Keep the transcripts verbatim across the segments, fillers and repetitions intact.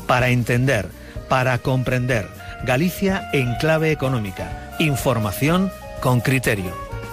para entender, para comprender. Galicia en clave económica. Información con criterio.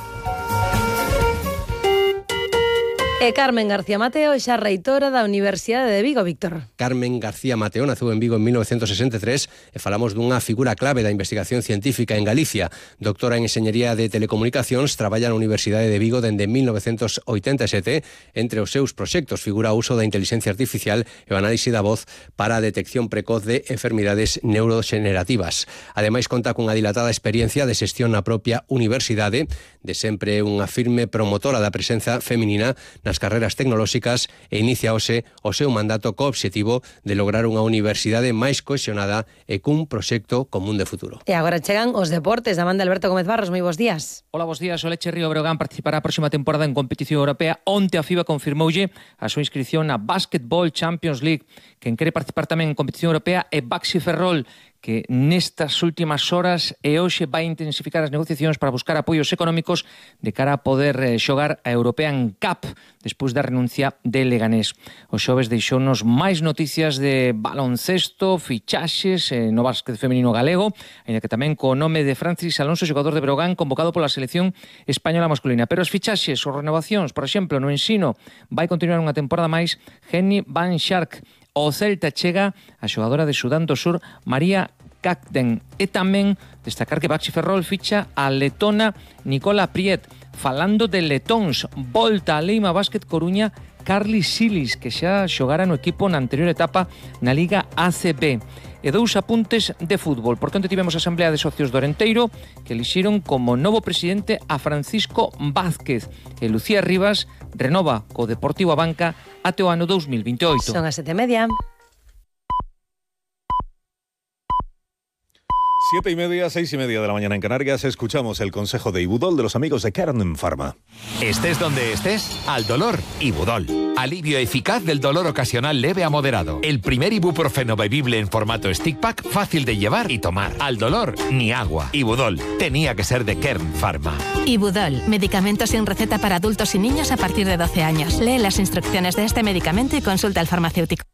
E Carmen García Mateo xa reitora da Universidade de Vigo, Víctor. Carmen García Mateo naceu en Vigo en mil novecientos sesenta e tres e falamos dunha figura clave da investigación científica en Galicia. Doctora en Enxeñería de Telecomunicacións, traballa na Universidade de Vigo dende mil novecientos oitenta e sete. Entre os seus proxectos figura o uso da inteligencia artificial e o análise da voz para a detección precoz de enfermidades neuroxenerativas. Ademais, conta cunha dilatada experiencia de xestión na propia universidade, de sempre unha firme promotora da presenza feminina nas carreras tecnolóxicas e inicia hoxe o seu mandato co obxectivo de lograr unha universidade máis cohesionada e cun proxecto común de futuro. E agora chegan os deportes da man de Alberto Gómez Barros. Moi bons días. Hola, bons días. O Lecce Río Breogán participará a próxima temporada en competición europea. Onte a FIBA confirmoulle a súa inscripción na Basketball Champions League. Quen quere participar tamén en competición europea é Baxi Ferrol, que nestas últimas horas e hoxe vai intensificar as negociacións para buscar apoios económicos de cara a poder eh, xogar a European Cup despois da renuncia de Leganés. O xoves deixounos máis noticias de baloncesto, fichaxes eh, no básquet femenino galego, ainda que tamén co nome de Francis Alonso, xogador de Breogán, convocado pola selección española masculina. Pero as fichaxes, ou renovacións, por exemplo, no ensino, vai continuar unha temporada máis Jenny Van Schaik. O Celta chega a xogadora de Sudán do Sur, María Cacden. E tamén destacar que Baxi Ferrol ficha a letona Nicola Priet. Falando de letóns, volta a Leima Básquet Coruña Carly Silis, que xa xogara no equipo na anterior etapa na Liga A C B. E dous apuntes de fútbol, porque onte tivemos a Asamblea de Socios do Orenteiro, que elixiron como novo presidente a Francisco Vázquez. E Lucía Rivas renova co Deportivo Abanca até o ano dos mil veintioito. Son as sete e media. Siete y media, seis y media de la mañana en Canarias, escuchamos el consejo de Ibudol de los amigos de Kern Pharma. Estés donde estés, al dolor, Ibudol. Alivio eficaz del dolor ocasional leve a moderado. El primer ibuprofeno bebible en formato stick pack, fácil de llevar y tomar. Al dolor, ni agua. Ibudol, tenía que ser de Kern Pharma. Ibudol, medicamento sin receta para adultos y niños a partir de doce años. Lee las instrucciones de este medicamento y consulta al farmacéutico.